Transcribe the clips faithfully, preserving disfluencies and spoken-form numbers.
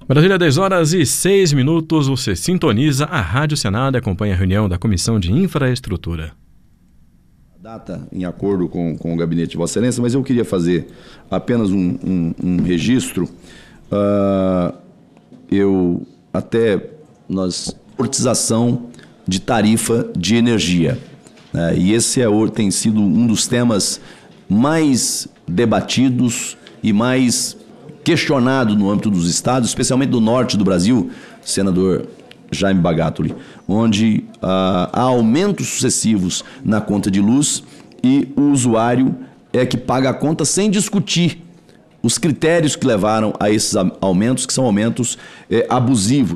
Brasília, dez horas e seis minutos, você sintoniza a Rádio Senado e acompanha a reunião da Comissão de Infraestrutura. Data em acordo com, com o gabinete de Vossa Excelência, mas eu queria fazer apenas um, um, um registro. Uh, eu até nós amortização de tarifa de energia, né? E esse é, tem sido um dos temas mais debatidos e mais questionado no âmbito dos estados, especialmente do norte do Brasil, senador Jaime Bagatoli, onde ah, há aumentos sucessivos na conta de luz e o usuário é que paga a conta sem discutir os critérios que levaram a esses aumentos, que são aumentos eh, abusivos.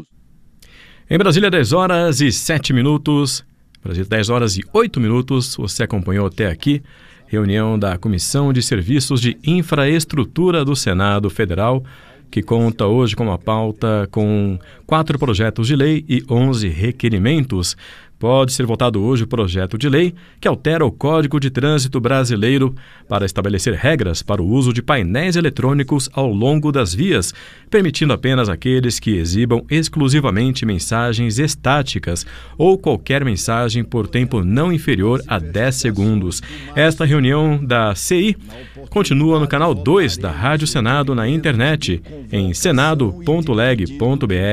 Em Brasília, dez horas e sete minutos, Brasília, dez horas e oito minutos, você acompanhou até aqui reunião da Comissão de Serviços de Infraestrutura do Senado Federal, que conta hoje com uma pauta com quatro projetos de lei e onze requerimentos. Pode ser votado hoje o projeto de lei que altera o Código de Trânsito Brasileiro para estabelecer regras para o uso de painéis eletrônicos ao longo das vias, permitindo apenas aqueles que exibam exclusivamente mensagens estáticas ou qualquer mensagem por tempo não inferior a dez segundos. Esta reunião da C I continua no canal dois da Rádio Senado na internet, em senado ponto leg ponto br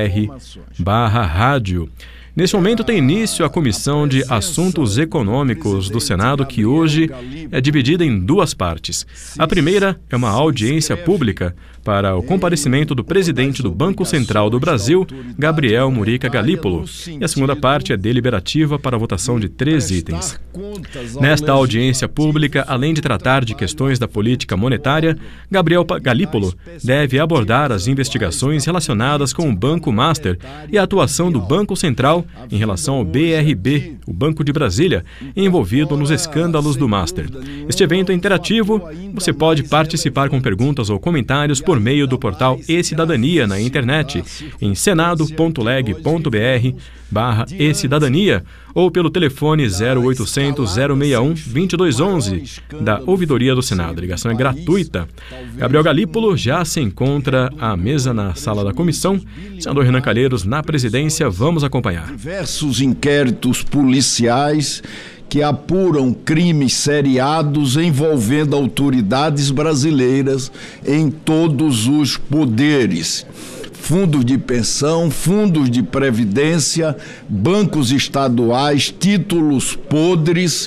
barra rádio. Neste momento tem início a Comissão de Assuntos Econômicos do Senado, que hoje é dividida em duas partes. A primeira é uma audiência pública para o comparecimento do presidente do Banco Central do Brasil, Gabriel Murica Galípolo, e a segunda parte é deliberativa para a votação de três itens. Nesta audiência pública, além de tratar de questões da política monetária, Gabriel Galípolo deve abordar as investigações relacionadas com o Banco Master e a atuação do Banco Central em relação ao B R B, o Banco de Brasília, envolvido nos escândalos do Master. Este evento é interativo, você pode participar com perguntas ou comentários por meio do portal E-Cidadania na internet, em senado ponto leg ponto br barra e-cidadania ou pelo telefone zero oitocentos, zero seis um, dois dois um um da Ouvidoria do Senado. A ligação é gratuita. Gabriel Galípolo já se encontra à mesa na sala da comissão. Senador Renan Calheiros na presidência, vamos acompanhar. Diversos inquéritos policiais que apuram crimes seriados envolvendo autoridades brasileiras em todos os poderes. Fundos de pensão, fundos de previdência, bancos estaduais, títulos podres,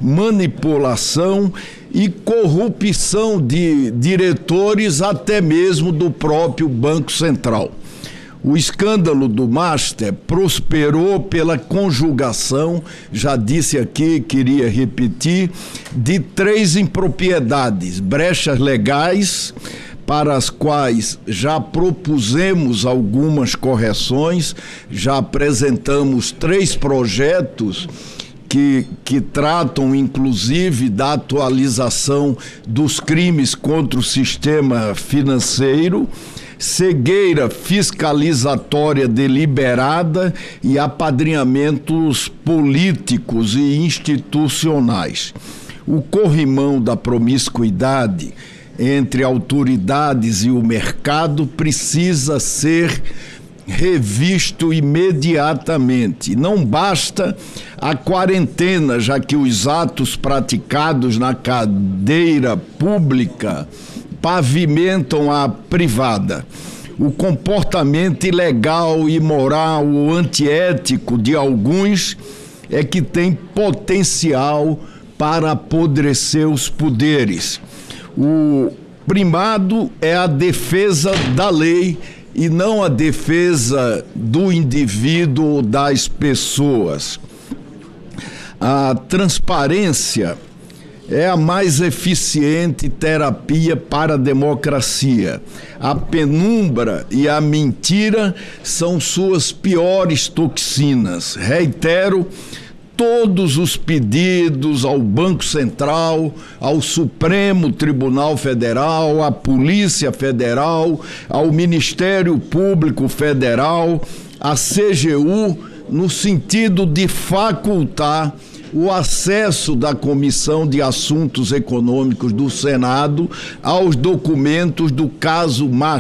manipulação e corrupção de diretores até mesmo do próprio Banco Central. O escândalo do Master prosperou pela conjugação, já disse aqui, queria repetir, de três impropriedades, brechas legais, para as quais já propusemos algumas correções, já apresentamos três projetos que, que tratam, inclusive, da atualização dos crimes contra o sistema financeiro, cegueira fiscalizatória deliberada e apadrinhamentos políticos e institucionais. O corrimão da promiscuidade entre autoridades e o mercado precisa ser revisto imediatamente. Não basta a quarentena, já que os atos praticados na cadeira pública pavimentam a privada. O comportamento ilegal, imoral ou antiético de alguns é que tem potencial para apodrecer os poderes. O primado é a defesa da lei e não a defesa do indivíduo ou das pessoas. A transparência é a mais eficiente terapia para a democracia. A penumbra e a mentira são suas piores toxinas. Reitero todos os pedidos ao Banco Central, ao Supremo Tribunal Federal, à Polícia Federal, ao Ministério Público Federal, à C G U, no sentido de facultar o acesso da Comissão de Assuntos Econômicos do Senado aos documentos do caso Master.